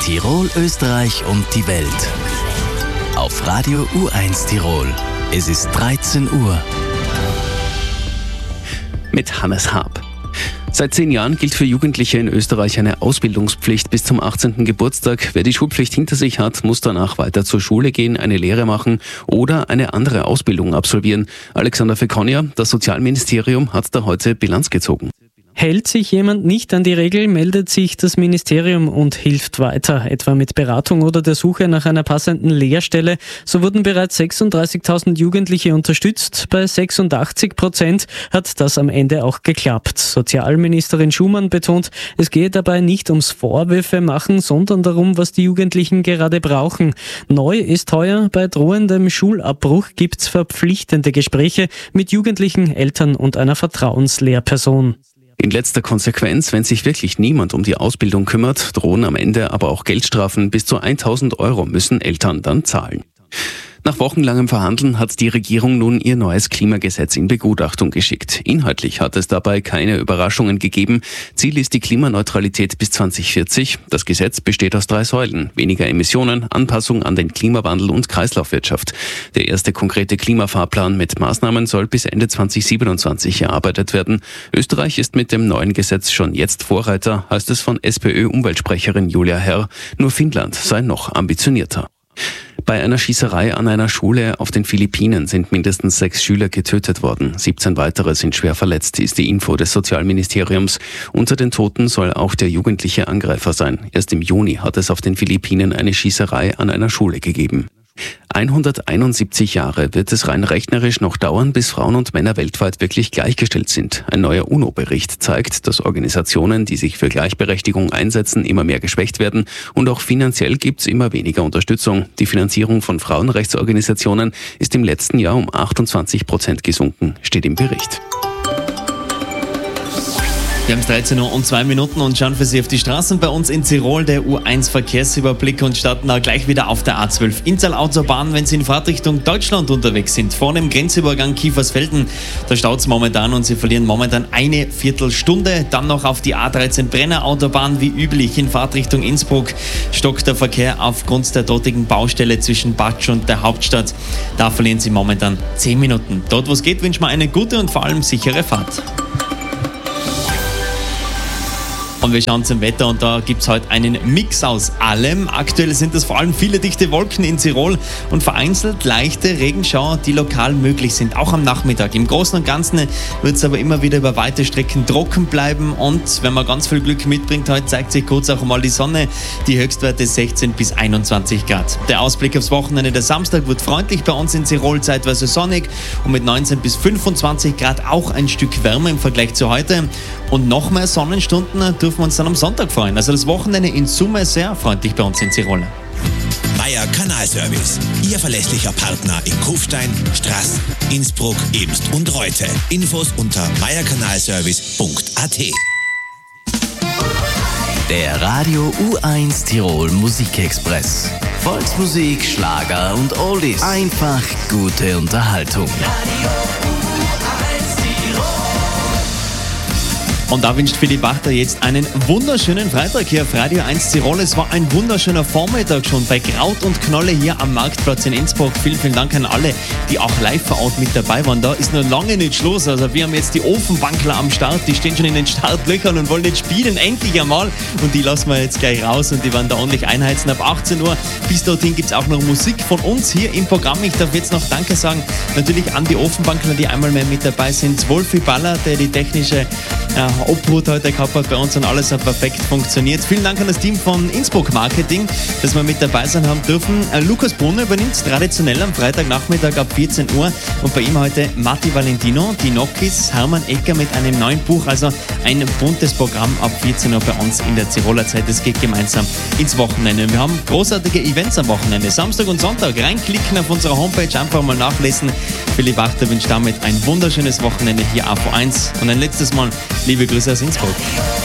Tirol, Österreich und die Welt. Auf Radio U1 Tirol. Es ist 13 Uhr. Mit Hannes Haab. Seit 10 Jahren gilt für Jugendliche in Österreich eine Ausbildungspflicht bis zum 18. Geburtstag. Wer die Schulpflicht hinter sich hat, muss danach weiter zur Schule gehen, eine Lehre machen oder eine andere Ausbildung absolvieren. Alexander Fekonja, das Sozialministerium, hat da heute Bilanz gezogen. Hält sich jemand nicht an die Regel, meldet sich das Ministerium und hilft weiter, etwa mit Beratung oder der Suche nach einer passenden Lehrstelle. So wurden bereits 36.000 Jugendliche unterstützt. Bei 86% hat das am Ende auch geklappt. Sozialministerin Schumann betont, es gehe dabei nicht ums Vorwürfe machen, sondern darum, was die Jugendlichen gerade brauchen. Neu ist heuer, bei drohendem Schulabbruch gibt's verpflichtende Gespräche mit Jugendlichen, Eltern und einer Vertrauenslehrperson. In letzter Konsequenz, wenn sich wirklich niemand um die Ausbildung kümmert, drohen am Ende aber auch Geldstrafen. Bis zu 1.000 € müssen Eltern dann zahlen. Nach wochenlangem Verhandeln hat die Regierung nun ihr neues Klimagesetz in Begutachtung geschickt. Inhaltlich hat es dabei keine Überraschungen gegeben. Ziel ist die Klimaneutralität bis 2040. Das Gesetz besteht aus 3 Säulen: weniger Emissionen, Anpassung an den Klimawandel und Kreislaufwirtschaft. Der erste konkrete Klimafahrplan mit Maßnahmen soll bis Ende 2027 erarbeitet werden. Österreich ist mit dem neuen Gesetz schon jetzt Vorreiter, heißt es von SPÖ-Umweltsprecherin Julia Herr. Nur Finnland sei noch ambitionierter. Bei einer Schießerei an einer Schule auf den Philippinen sind mindestens 6 Schüler getötet worden. 17 weitere sind schwer verletzt, ist die Info des Sozialministeriums. Unter den Toten soll auch der jugendliche Angreifer sein. Erst im Juni hat es auf den Philippinen eine Schießerei an einer Schule gegeben. 171 Jahre wird es rein rechnerisch noch dauern, bis Frauen und Männer weltweit wirklich gleichgestellt sind. Ein neuer UNO-Bericht zeigt, dass Organisationen, die sich für Gleichberechtigung einsetzen, immer mehr geschwächt werden und auch finanziell gibt's immer weniger Unterstützung. Die Finanzierung von Frauenrechtsorganisationen ist im letzten Jahr um 28% gesunken, steht im Bericht. Wir haben es 13 Uhr und 2 Minuten und schauen für Sie auf die Straßen bei uns in Tirol, der U1 Verkehrsüberblick, und starten da gleich wieder auf der A12 Inntal-Autobahn, wenn Sie in Fahrtrichtung Deutschland unterwegs sind. Vorne im Grenzübergang Kiefersfelden, da staut es momentan und Sie verlieren momentan eine Viertelstunde. Dann noch auf die A13 Brenner-Autobahn, wie üblich in Fahrtrichtung Innsbruck, stockt der Verkehr aufgrund der dortigen Baustelle zwischen Batsch und der Hauptstadt. Da verlieren Sie momentan 10 Minuten. Dort, wo es geht, wünschen wir eine gute und vor allem sichere Fahrt. Und wir schauen zum Wetter und da gibt es heute einen Mix aus allem. Aktuell sind es vor allem viele dichte Wolken in Tirol und vereinzelt leichte Regenschauer, die lokal möglich sind, auch am Nachmittag. Im Großen und Ganzen wird es aber immer wieder über weite Strecken trocken bleiben und wenn man ganz viel Glück mitbringt, heute zeigt sich kurz auch mal die Sonne. Die Höchstwerte 16 bis 21 Grad. Der Ausblick aufs Wochenende, der Samstag, wird freundlich bei uns in Tirol, zeitweise sonnig und mit 19 bis 25 Grad auch ein Stück wärmer im Vergleich zu heute. Und noch mehr Sonnenstunden dürfen wir uns dann am Sonntag freuen. Also das Wochenende in Summe sehr freundlich bei uns in Tirol. Meier Kanalservice, Ihr verlässlicher Partner in Kufstein, Straß, Innsbruck, Ebst und Reute. Infos unter meierkanalservice.at. Der Radio U1 Tirol Musikexpress. Volksmusik, Schlager und Oldies. Einfach gute Unterhaltung. Und da wünscht Philipp Wachter jetzt einen wunderschönen Freitag hier auf Radio 1 Tirol. Es war ein wunderschöner Vormittag schon bei Kraut und Knolle hier am Marktplatz in Innsbruck. Vielen, vielen Dank an alle, die auch live vor Ort mit dabei waren. Da ist noch lange nicht Schluss. Also wir haben jetzt die Ofenbankler am Start. Die stehen schon in den Startlöchern und wollen jetzt spielen, endlich einmal. Und die lassen wir jetzt gleich raus und die werden da ordentlich einheizen. Ab 18 Uhr bis dorthin gibt es auch noch Musik von uns hier im Programm. Ich darf jetzt noch Danke sagen natürlich an die Ofenbankler, die einmal mehr mit dabei sind. Wolfi Baller, der die technische Obhut heute gehabt hat bei uns und alles hat perfekt funktioniert. Vielen Dank an das Team von Innsbruck Marketing, dass wir mit dabei sein haben dürfen. Lukas Brunner übernimmt traditionell am Freitagnachmittag ab 14 Uhr und bei ihm heute Matti Valentino, die Nokis, Hermann Ecker mit einem neuen Buch, also ein buntes Programm ab 14 Uhr bei uns in der Tiroler Zeit. Es geht gemeinsam ins Wochenende. Wir haben großartige Events am Wochenende, Samstag und Sonntag. Reinklicken auf unserer Homepage, einfach mal nachlesen. Philipp Wachter wünscht damit ein wunderschönes Wochenende hier auf U1 und ein letztes Mal liebe Grüße aus Innsbruck.